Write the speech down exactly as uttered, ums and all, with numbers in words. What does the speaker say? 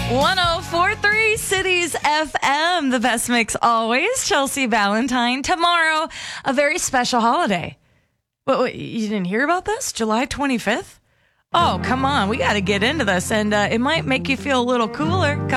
one oh four point three Cities F M, the best mix always. Chelsea Valentine. Tomorrow, a very special holiday. What, what, you didn't hear about this? July twenty-fifth? Oh, come on. We got to get into this, and uh, it might make you feel a little cooler.